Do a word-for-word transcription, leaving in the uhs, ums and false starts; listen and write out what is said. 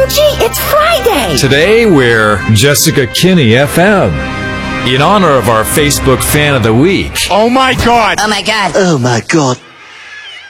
Fuji, it's Friday! Today we're Jessica Kinney F M. In honor of our Facebook Fan of the Week. Oh my God! Oh my God. Oh my God.